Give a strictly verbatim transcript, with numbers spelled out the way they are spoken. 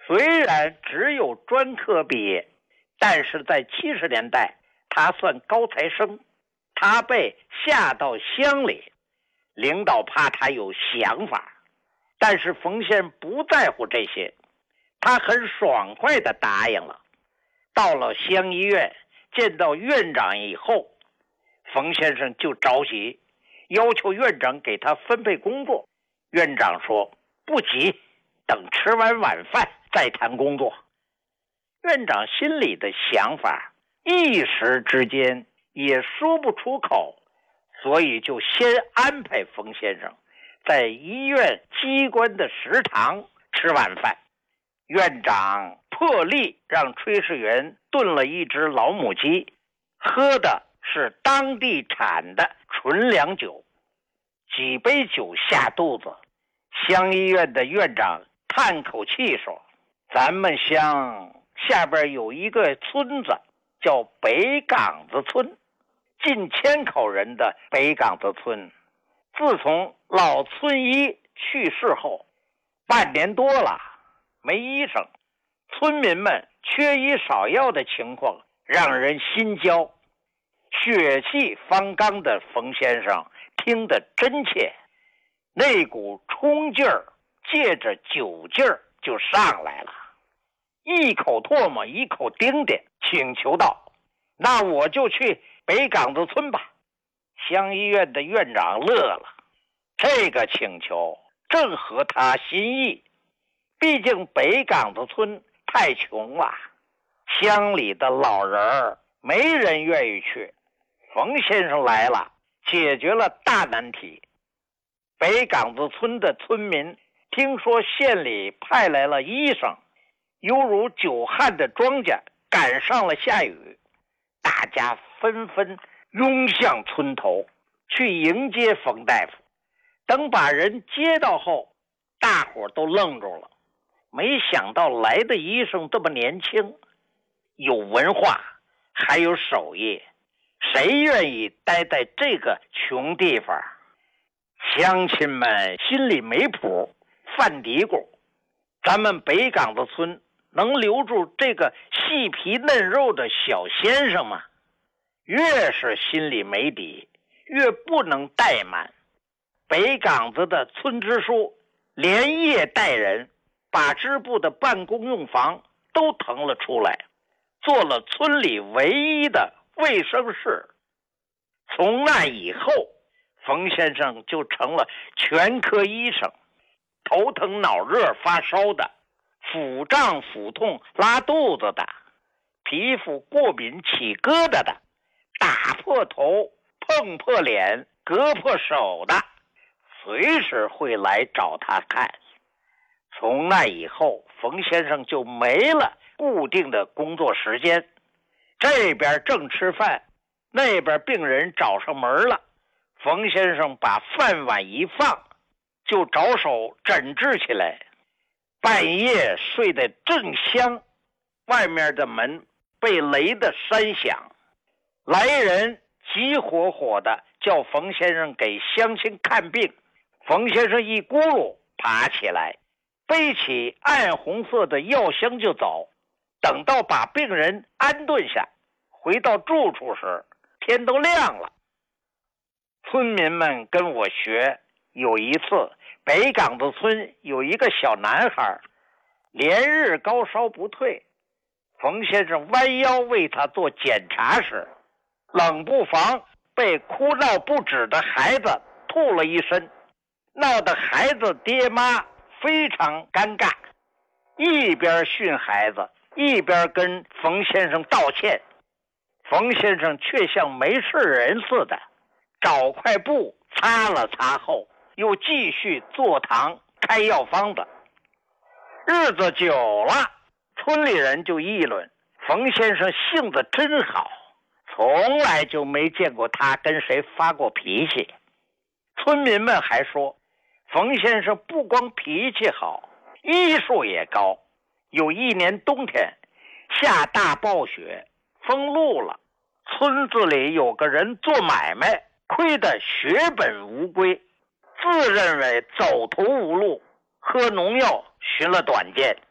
虽然只有专科毕业，但是在七十年代他算高材生。他被下到乡里，领导怕他有想法，但是冯先不在乎这些，他很爽快地答应了。到了乡医院见到院长以后，冯先生就着急，要求院长给他分配工作。院长说不急，等吃完晚饭再谈工作。院长心里的想法一时之间也说不出口，所以就先安排冯先生在医院机关的食堂吃晚饭。院长破例让炊事员炖了一只老母鸡，喝的是当地产的纯粮酒。几杯酒下肚子，乡医院的院长叹口气说，咱们乡下边有一个村子叫北岗子村，近千口人的北岗子村，自从老村医去世后，半年多了没医生，村民们缺医少药的情况让人心焦。血气方刚的冯先生听得真切，那股冲劲儿借着酒劲儿就上来了，一口唾沫一口丁丁，请求道，那我就去北岗子村吧。乡医院的院长乐了，这个请求正合他心意，毕竟北岗子村太穷了，乡里的老人儿没人愿意去。冯先生来了，解决了大难题。北岗子村的村民听说县里派来了医生，犹如久旱的庄稼赶上了下雨，大家纷纷拥向村头去迎接冯大夫。等把人接到后，大伙都愣住了，没想到来的医生这么年轻，有文化还有手艺，谁愿意待在这个穷地方？乡亲们心里没谱，犯嘀咕，咱们北岗子村能留住这个细皮嫩肉的小先生吗？越是心里没底，越不能怠慢。北岗子的村支书连夜带人把支部的办公用房都腾了出来，做了村里唯一的卫生室。从那以后，冯先生就成了全科医生，头疼脑热发烧的，腹胀腹痛拉肚子的，皮肤过敏起疙瘩的，打破头碰破脸割破手的，随时会来找他看。从那以后，冯先生就没了固定的工作时间，这边正吃饭，那边病人找上门了，冯先生把饭碗一放，就着手诊治起来。半夜睡得正香，外面的门被雷得山响，来人急火火的叫冯先生给乡亲看病。冯先生一咕噜爬起来，背起暗红色的药箱就走。等到把病人安顿下，回到住处时，天都亮了。村民们跟我学，有一次北岗子村有一个小男孩连日高烧不退，冯先生弯腰为他做检查时，冷不防被哭闹不止的孩子吐了一身，闹得孩子爹妈非常尴尬，一边训孩子一边跟冯先生道歉。冯先生却像没事人似的，找块布擦了擦后，又继续坐堂开药方子。日子久了，村里人就议论冯先生性子真好，从来就没见过他跟谁发过脾气。村民们还说，冯先生不光脾气好，医术也高。有一年冬天下大暴雪，封路了，村子里有个人做买卖，亏得血本无归，自认为走投无路，喝农药寻了短见，